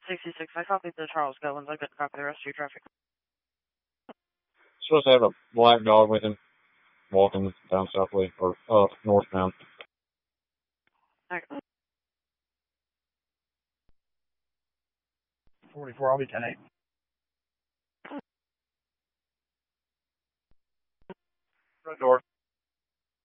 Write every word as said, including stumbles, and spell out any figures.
sixty-six, I copied the Charles Goins. I couldn't copy the rest of your traffic. Supposed to have a black dog with him walking down Southway or up northbound. Alright. forty-four, I'll be ten eight. Front door.